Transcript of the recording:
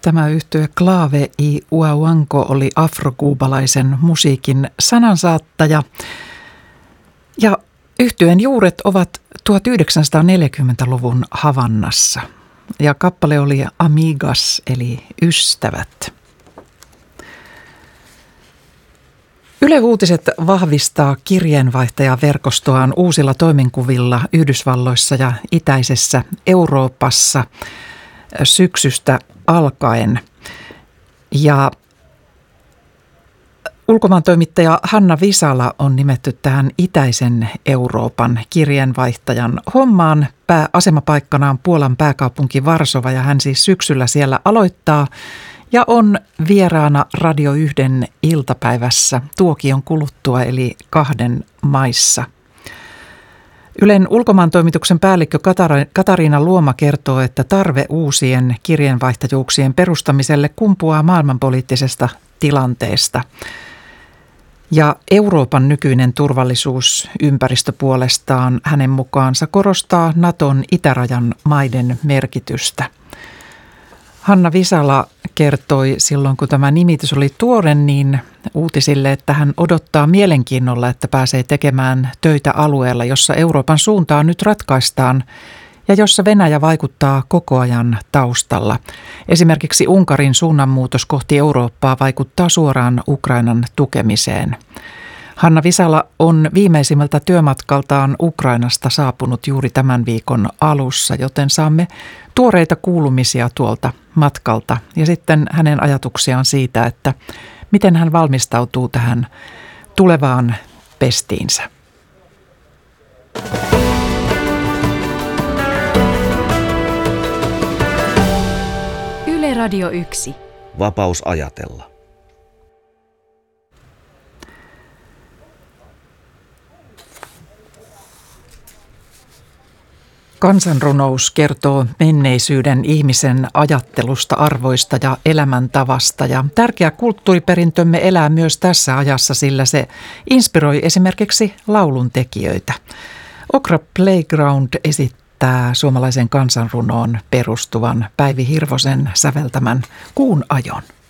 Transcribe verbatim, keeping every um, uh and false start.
Tämä yhtye Clave y Guaguancó oli afrokuubalaisen musiikin sanansaattaja. Ja yhtyeen juuret ovat tuhatyhdeksänsataaneljäkymmentäluvun Havannassa. Ja kappale oli Amigas eli ystävät. Yle Uutiset vahvistaa kirjeenvaihtajaverkostoaan uusilla toimenkuvilla Yhdysvalloissa ja itäisessä Euroopassa syksystä alkaen. Ja ulkomaantoimittaja Hanna Visala on nimetty tähän itäisen Euroopan kirjeenvaihtajan hommaan. Pääasemapaikkanaan Puolan pääkaupunki Varsova ja hän siis syksyllä siellä aloittaa ja on vieraana Radio yhden iltapäivässä tuokion kuluttua eli kahden maissa. Ylen ulkomaantoimituksen päällikkö Katariina Luoma kertoo, että tarve uusien kirjeenvaihtajuuksien perustamiselle kumpuaa maailmanpoliittisesta tilanteesta. Ja Euroopan nykyinen turvallisuusympäristö puolestaan hänen mukaansa korostaa Naton itärajan maiden merkitystä. Hanna Visala kertoi silloin, kun tämä nimitys oli tuore, niin uutisille, että hän odottaa mielenkiinnolla, että pääsee tekemään töitä alueella, jossa Euroopan suuntaa nyt ratkaistaan ja jossa Venäjä vaikuttaa koko ajan taustalla. Esimerkiksi Unkarin suunnanmuutos kohti Eurooppaa vaikuttaa suoraan Ukrainan tukemiseen. Hanna Visala on viimeisimmältä työmatkaltaan Ukrainasta saapunut juuri tämän viikon alussa, joten saamme tuoreita kuulumisia tuolta matkalta ja sitten hänen ajatuksiaan siitä, että miten hän valmistautuu tähän tulevaan pestiinsä. Yle Radio yksi. Vapaus ajatella. Kansanrunous kertoo menneisyyden ihmisen ajattelusta, arvoista ja elämäntavasta. Ja tärkeä kulttuuriperintömme elää myös tässä ajassa, sillä se inspiroi esimerkiksi lauluntekijöitä. Okra Playground esittää suomalaisen kansanrunoon perustuvan Päivi Hirvosen säveltämän Kuun ajon.